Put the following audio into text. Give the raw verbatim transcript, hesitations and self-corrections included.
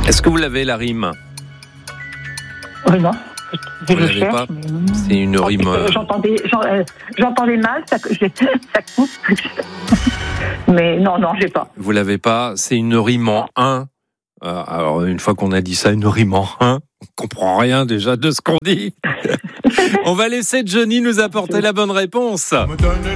Est-ce que vous l'avez, la rime ? Oui, non. Je Vous le l'avez cherche, pas ? mais- C'est une rime... Euh, J'entendais, j'en- euh, j'entendais mal, ça, j'ai- ça coupe. Mais non, non, j'ai pas. Vous l'avez pas ? C'est une rime en un. Euh, alors, une fois qu'on a dit ça, une rime en un, on comprend rien déjà de ce qu'on dit. On va laisser Johnny nous apporter la bonne réponse.